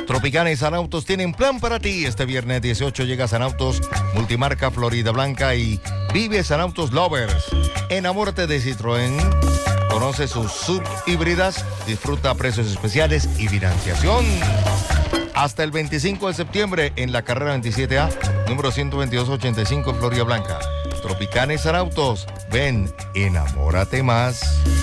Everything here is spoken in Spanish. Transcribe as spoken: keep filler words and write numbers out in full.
Tropicana y San Autos tienen plan para ti. Este viernes dieciocho llega San Autos, multimarca Florida Blanca y vive San Autos Lovers. Enamórate de Citroën. Conoce sus sub híbridas, disfruta precios especiales y financiación. Hasta el veinticinco de septiembre en la carrera veintisiete A, número ciento veintidós ochenta y cinco, Florida Blanca. Tropicana y San Autos, ven, enamórate más.